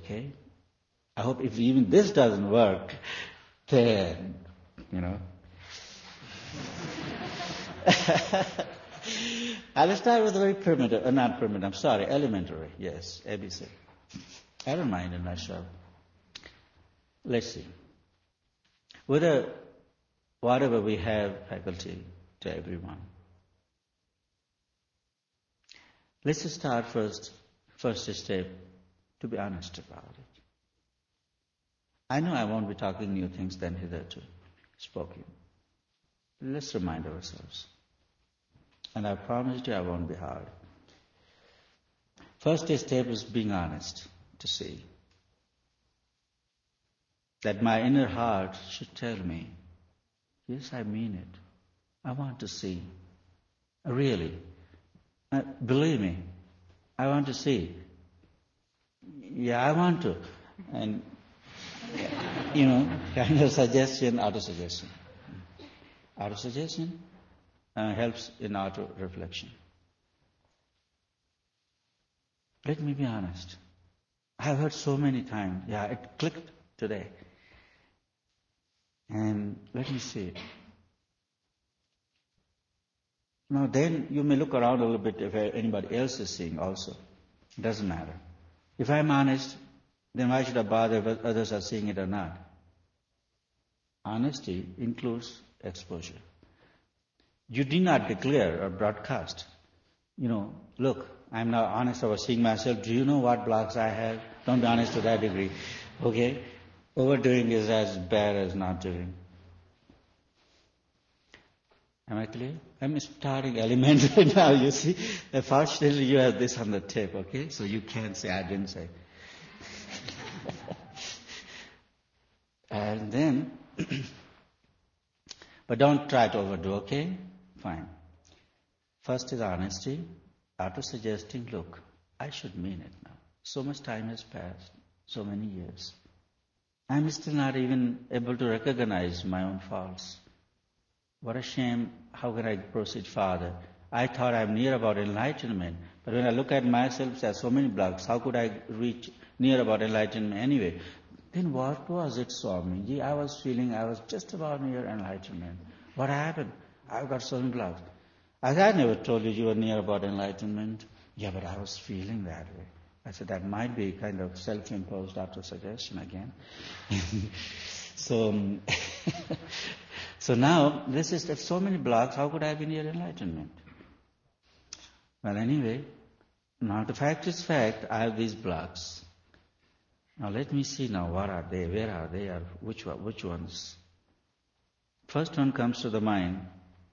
okay? I hope if even this doesn't work, then, I'll start with a very primitive, not primitive, I'm sorry, elementary, yes, ABC. I don't mind in a nutshell. Let's see. Whatever we have faculty to everyone. Let's just start first step, to be honest about it. I know I won't be talking new things than hitherto spoken. Let's remind ourselves. And I promise you I won't be hard. First step is being honest to see that my inner heart should tell me, yes, I mean it. I want to see. Really. Believe me, I want to see. Yeah, I want to. And, kind of suggestion, auto-suggestion. Auto-suggestion helps in auto-reflection. Let me be honest. I've heard so many times, it clicked today. And let me see. Now then you may look around a little bit if anybody else is seeing also. It doesn't matter. If I'm honest, then why should I bother if others are seeing it or not? Honesty includes exposure. You do not declare or broadcast. Look, I'm now honest about seeing myself. Do you know what blocks I have? Don't be honest to that degree. Okay? Overdoing is as bad as not doing. Am I clear? I'm starting elementary now, you see. Fortunately, you have this on the tape, okay? So you can't say, I didn't say. And then, but don't try to overdo, okay? Fine. First is honesty. After suggesting, look, I should mean it now. So much time has passed, so many years. I'm still not even able to recognize my own faults. What a shame. How can I proceed farther? I thought I'm near about enlightenment, but when I look at myself, there are so many blocks. How could I reach near about enlightenment anyway? Then what was it, Swamiji? I was feeling I was just about near enlightenment. What happened? I've got so many blocks. I never told you you were near about enlightenment. Yeah, but I was feeling that way. I said that might be kind of self-imposed auto-suggestion again. So now, this is so many blocks, how could I be near enlightenment? Well, anyway, now the fact is fact, I have these blocks. Now let me see now, what are they, where are they, or which ones? First one comes to the mind.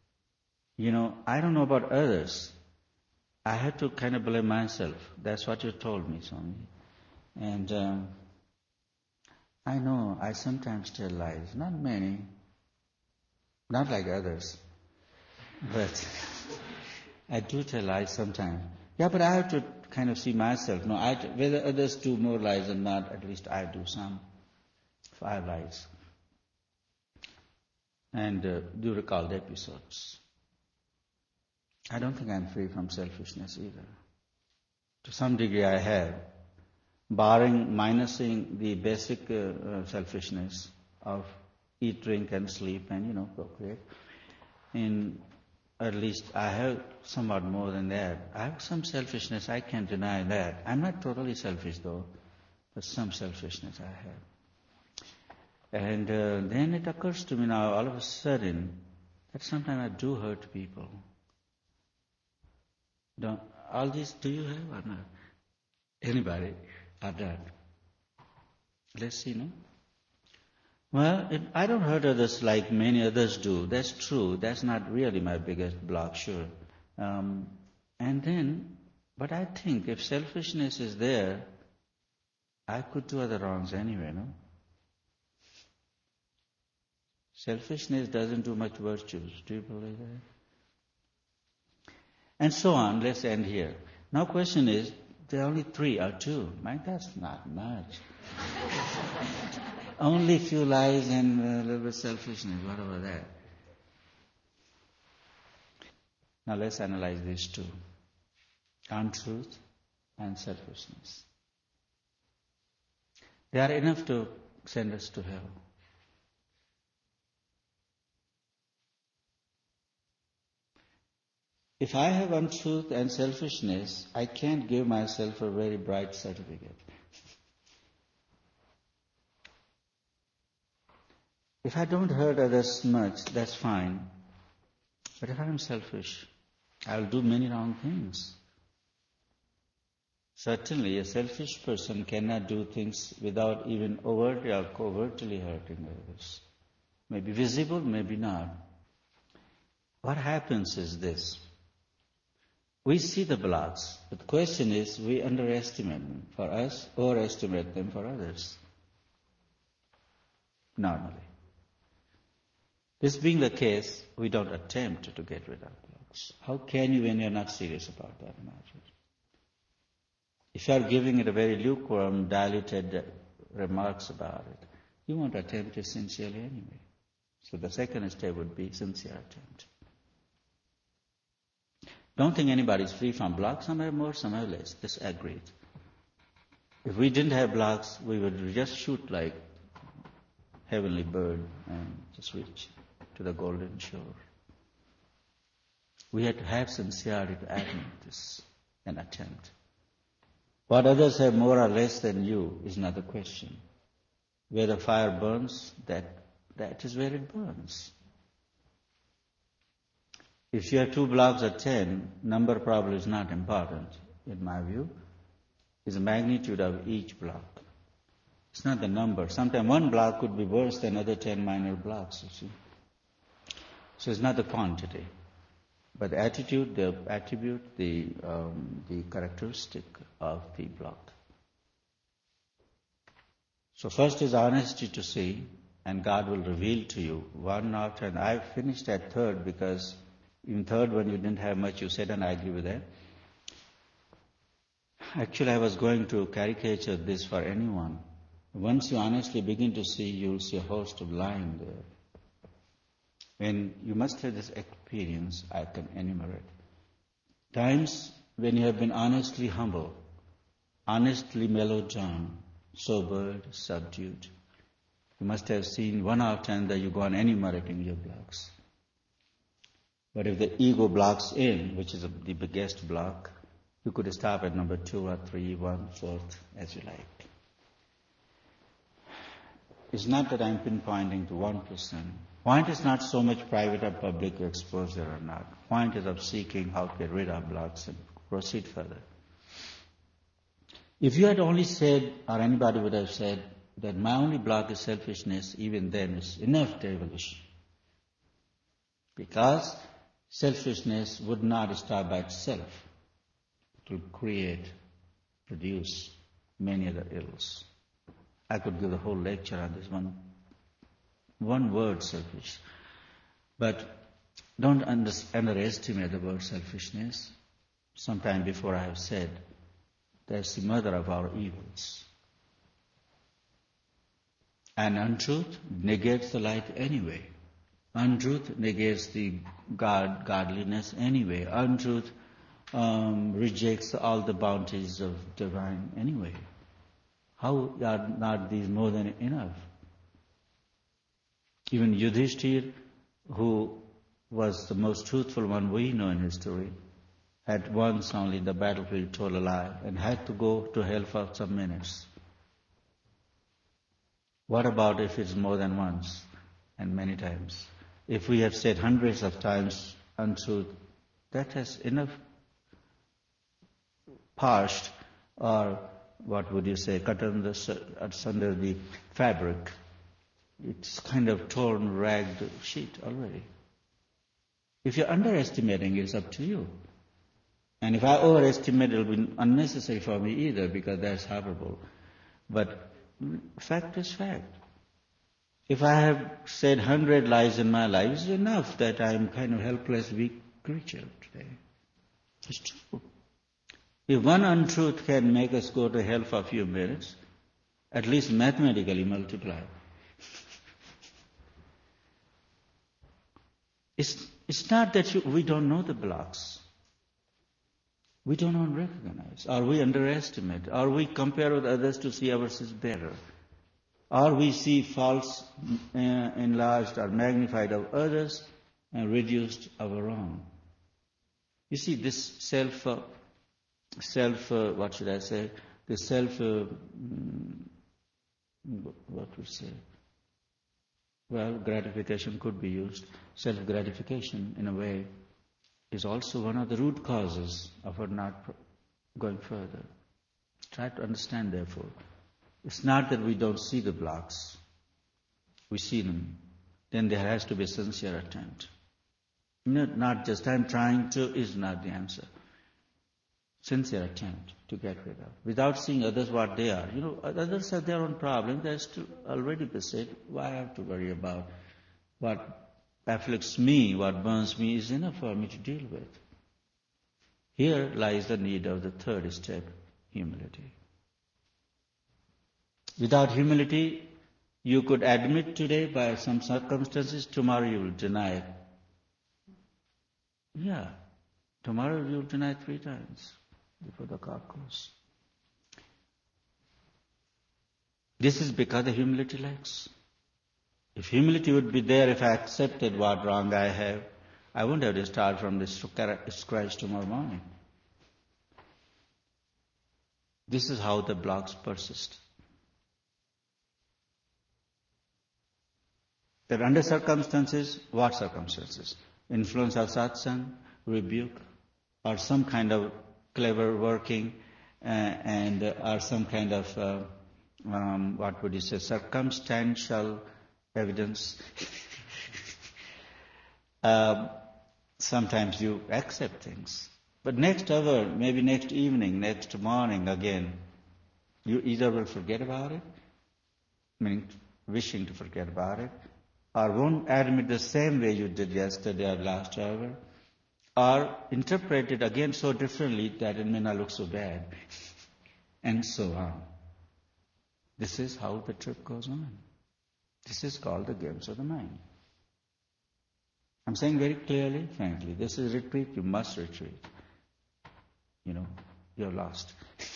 I don't know about others. I have to kind of blame myself. That's what you told me, Swami. And I know I sometimes tell lies, not many. Not like others, but I do tell lies sometimes. Yeah, but I have to kind of see myself. No, whether others do more lies or not, at least I do some. 5 lies. And do recall the episodes. I don't think I'm free from selfishness either. To some degree I have, minusing the basic selfishness of eat, drink, and sleep, and, procreate. At least I have somewhat more than that. I have some selfishness, I can't deny that. I'm not totally selfish, though, but some selfishness I have. And then it occurs to me now, all of a sudden, that sometimes I do hurt people. All these, do you have or not? Anybody or not? Let's see, no? Well, I don't hurt others like many others do. That's true. That's not really my biggest block, sure. But I think if selfishness is there, I could do other wrongs anyway, no? Selfishness doesn't do much virtues. Do you believe that? And so on. Let's end here. Now question is, there are only 3 or 2. Man, that's not much. Only a few lies and a little bit selfishness. What about that? Now let's analyze these 2. Untruth and selfishness. They are enough to send us to hell. If I have untruth and selfishness, I can't give myself a very bright certificate. If I don't hurt others much, that's fine. But if I'm selfish, I'll do many wrong things. Certainly, a selfish person cannot do things without even overtly or covertly hurting others. Maybe visible, maybe not. What happens is this. We see the blocks, but the question is, we underestimate them for us, overestimate them for others. Normally. This being the case, we don't attempt to get rid of blocks. How can you when you're not serious about that matter? If you are giving it a very lukewarm, diluted remarks about it, you won't attempt it sincerely anyway. So the second step would be sincere attempt. Don't think anybody is free from blocks. Some have more, some have less. This agreed. If we didn't have blocks, we would just shoot like heavenly bird and just reach to the golden shore. We had to have sincerity to admit this and attempt. What others have more or less than you is not the question. Where the fire burns, that is where it burns. If you have 2 blocks or 10, number probably is not important, in my view. It's the magnitude of each block. It's not the number. Sometimes one block could be worse than other 10 minor blocks, you see. So it's not the quantity, but the attitude, the attribute, the characteristic of the block. So first is honesty to see, and God will reveal to you one after. And I finished at third because in third one you didn't have much you said, and I agree with that. Actually, I was going to caricature this for anyone. Once you honestly begin to see, you will see a host of lying there. When you must have this experience, I can enumerate. Times when you have been honestly humble, honestly mellowed down, sobered, subdued. You must have seen one after another, you go on enumerating your blocks. But if the ego blocks in, which is the biggest block, you could stop at number 2 or 3, 1, 4, as you like. It's not that I'm pinpointing to 1%. Point is not so much private or public exposure or not. Point is of seeking how to get rid of blocks and proceed further. If you had only said, or anybody would have said, that my only block is selfishness, even then it's enough devilish. Because selfishness would not start by itself. It will create, produce many other ills. I could give a whole lecture on this one word, selfish. But don't underestimate the word selfishness. Sometime before I have said, that's the mother of our evils. And untruth negates the light anyway. Untruth negates the godliness anyway. Untruth rejects all the bounties of divine anyway. How are not these more than enough? Even Yudhishthir, who was the most truthful one we know in history, had once only in the battlefield told a lie and had to go to hell for some minutes. What about if it's more than once and many times? If we have said hundreds of times untruth, that has enough parsed, or what would you say, cut under the fabric. It's kind of torn, ragged sheet already. If you're underestimating, it's up to you. And if I overestimate, it'll be unnecessary for me either, because that's horrible. But fact is fact. If I have said 100 lies in my life, it's enough that I'm kind of helpless, weak creature today. It's true. If one untruth can make us go to hell for a few minutes, at least mathematically multiply. It's not that we don't know the blocks. We don't recognize, or we underestimate, or we compare with others to see ours is better. Or we see faults enlarged or magnified of others and reduced our own. You see, this what should I say? The what we say? Well, gratification could be used. Self-gratification, in a way, is also one of the root causes of our not going further. Try to understand, therefore. It's not that we don't see the blocks. We see them. Then there has to be a sincere attempt. Not just I'm trying to is not the answer. Sincere attempt to get rid of. Without seeing others what they are. Others have their own problem. They're still already beset. Why I have to worry about what afflicts me, what burns me is enough for me to deal with. Here lies the need of the third step, humility. Without humility, you could admit today by some circumstances, tomorrow you will deny. Yeah, tomorrow you will deny 3 times before the cock crows. This is because the humility lacks. If humility would be there, if I accepted what wrong I have, I wouldn't have to start from this scratch tomorrow morning. This is how the blocks persist. That under circumstances, what circumstances? Influence of satsang, rebuke, or some kind of clever working, or some kind of, what would you say, circumstantial evidence. Sometimes you accept things. But next hour, maybe next evening, next morning again, you either will forget about it, meaning wishing to forget about it, or won't admit the same way you did yesterday or last hour, or interpret it again so differently that it may not look so bad, and so on. This is how the trip goes on. This is called the games of the mind. I'm saying very clearly, frankly, this is retreat, you must retreat. You're lost.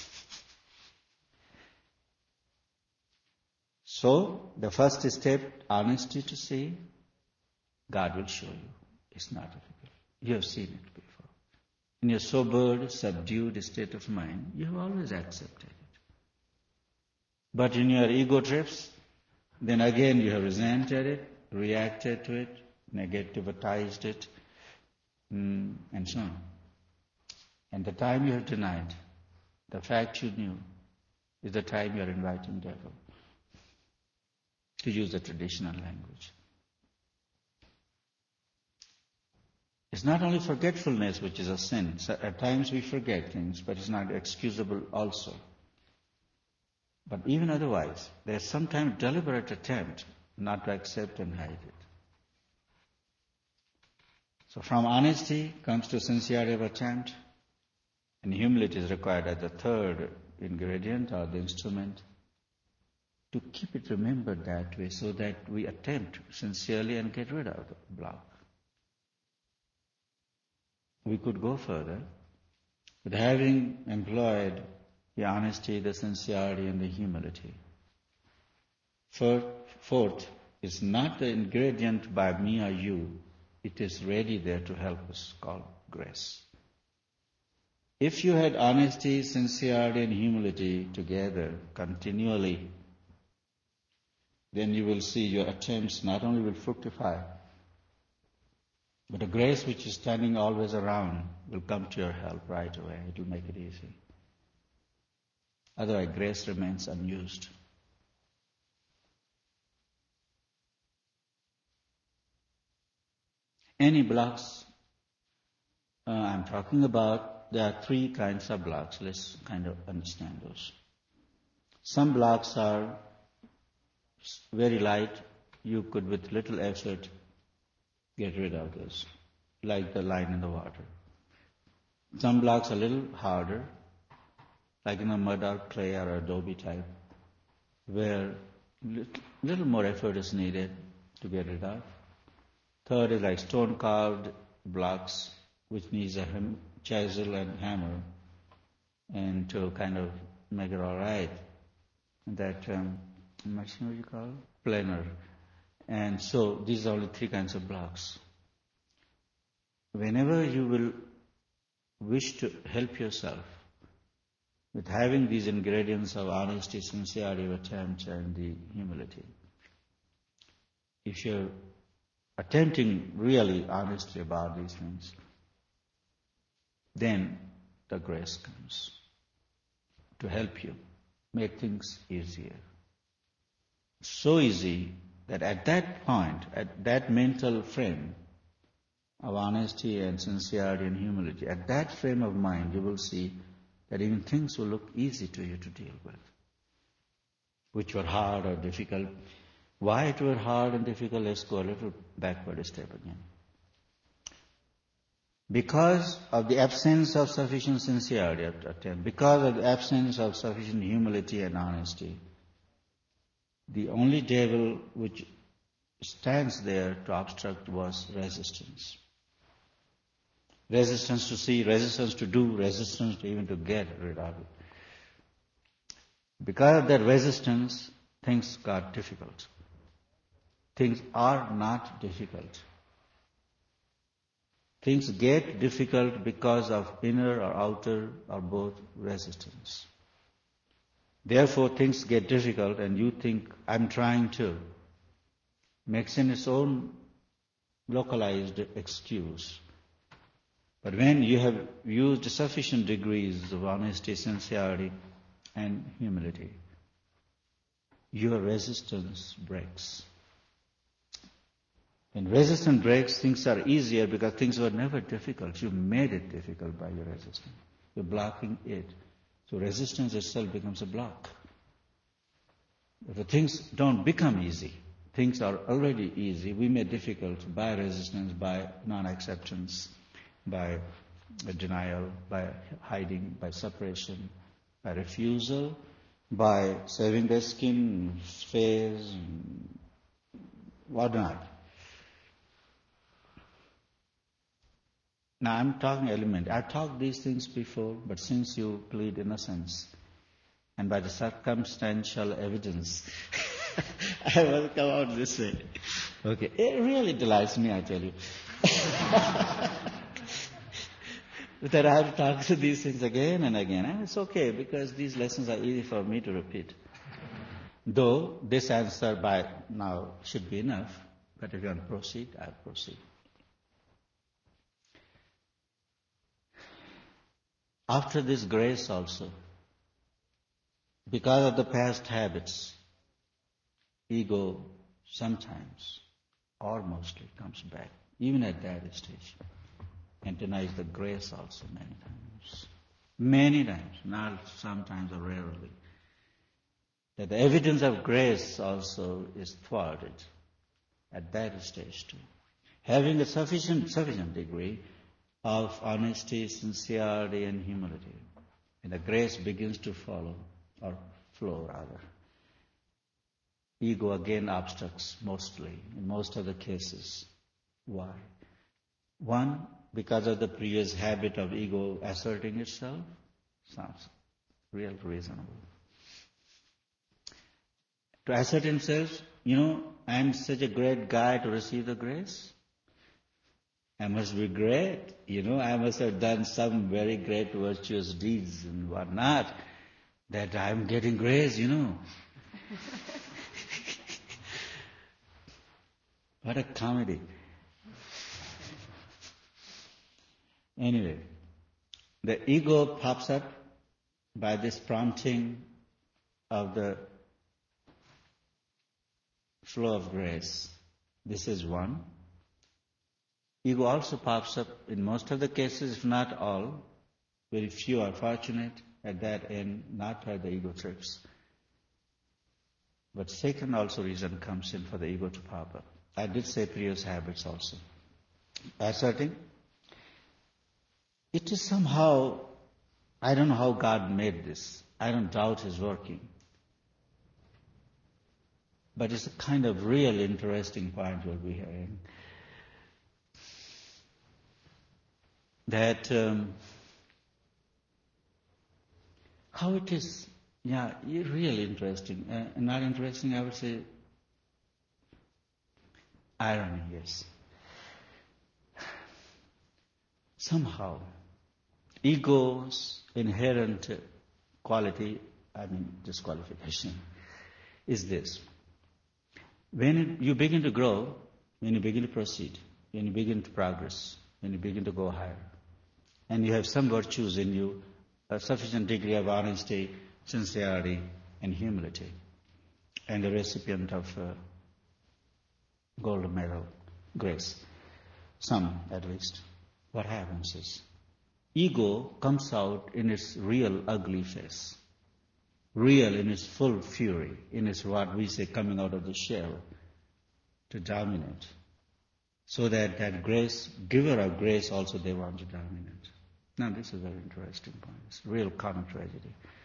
So, the first step, honesty to see, God will show you. It's not difficult. You have seen it before. In your sober, subdued state of mind, you have always accepted it. But in your ego trips, then again you have resented it, reacted to it, negativized it, and so on. And the time you have denied, the fact you knew, is the time you are inviting devil. To use the traditional language. It's not only forgetfulness which is a sin. So at times we forget things, but it's not excusable also. But even otherwise, there's sometimes deliberate attempt not to accept and hide it. So from honesty comes to sincerity of attempt, and humility is required as the third ingredient or the instrument to keep it remembered that way so that we attempt sincerely and get rid of the block. We could go further, but having employed the honesty, the sincerity, and the humility, fourth is not the ingredient by me or you, it is ready there to help us, called grace. If you had honesty, sincerity, and humility together continually, then you will see your attempts not only will fructify, but the grace which is standing always around will come to your help right away. It will make it easy. Otherwise, grace remains unused. Any blocks I'm talking about, there are 3 kinds of blocks. Let's kind of understand those. Some blocks are very light, you could with little effort get rid of those, like the line in the water. Some blocks are a little harder, like in a mud or clay or adobe type, where little more effort is needed to get rid of. Third is like stone carved blocks, which needs a chisel and hammer, and to kind of make it all right. machine, what you call it? Planar. And so these are only three kinds of blocks. Whenever you will wish to help yourself with having these ingredients of honesty, sincerity, attempt, and the humility, if you're attempting really honestly about these things, then the grace comes to help you make things easier. So easy that at that point, at that mental frame of honesty and sincerity and humility, at that frame of mind, you will see that even things will look easy to you to deal with, which were hard or difficult. Why it were hard and difficult? Let's go a little backward a step again. Because of the absence of sufficient sincerity at attempt, because of the absence of sufficient humility and honesty, the only devil which stands there to obstruct was resistance. Resistance to see, resistance to do, resistance to even to get rid of it. Because of that resistance, things got difficult. Things are not difficult. Things get difficult because of inner or outer or both resistance. Therefore, things get difficult and you think, I'm trying to. Makes in its own localized excuse. But when you have used sufficient degrees of honesty, sincerity, and humility, your resistance breaks. When resistance breaks, things are easier because things were never difficult. You made it difficult by your resistance. You're blocking it. So resistance itself becomes a block. If things don't become easy, things are already easy, we made difficult by resistance, by non-acceptance, by denial, by hiding, by suppression, by refusal, by saving their skin, face, whatnot. Now I'm talking element. I've talked these things before, but since you plead innocence, and by the circumstantial evidence, I will come out this way. Okay, it really delights me, I tell you. That I have to talk to these things again and again. And it's okay, because these lessons are easy for me to repeat. Though this answer by now should be enough, but if you want to proceed, I'll proceed. After this grace also, because of the past habits, ego sometimes or mostly comes back, even at that stage, and denies the grace also many times. Many times, not sometimes or rarely. That the evidence of grace also is thwarted at that stage too. Having a sufficient degree of honesty, sincerity, and humility, and the grace begins to follow, or flow rather. Ego again obstructs mostly, in most of the cases. Why? One, because of the previous habit of ego asserting itself. Sounds real reasonable. To assert himself, I'm such a great guy to receive the grace. I must be great. I must have done some very great virtuous deeds and whatnot, that I'm getting grace, What a comedy. Anyway, the ego pops up by this prompting of the flow of grace. This is one. Ego also pops up in most of the cases, if not all. Very few are fortunate at that end, not where the ego trips. But second also reason comes in for the ego to pop up. I did say previous habits also. Asserting. It is somehow, I don't know how God made this. I don't doubt His working. But it's a kind of real interesting point we'll be hearing. That how it is Yeah, really interesting. Not interesting, I would say irony, yes. Somehow, ego's inherent quality, disqualification, is this. When you begin to grow, when you begin to proceed, when you begin to progress, when you begin to go higher, and you have some virtues in you, a sufficient degree of honesty, sincerity, and humility, and the recipient of gold medal, grace, some at least, what happens is, ego comes out in its real ugly face, real in its full fury, in its what we say coming out of the shell to dominate. So that grace, giver of grace also they want to dominate. Now this is a very interesting point. It's a real common tragedy.